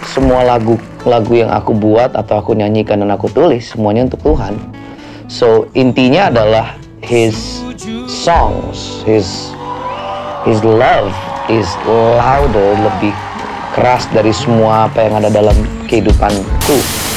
semua lagu yang aku buat atau aku nyanyikan dan aku tulis semuanya untuk Tuhan. So intinya adalah His songs, His love is louder, lebih keras dari semua apa yang ada dalam kehidupanku.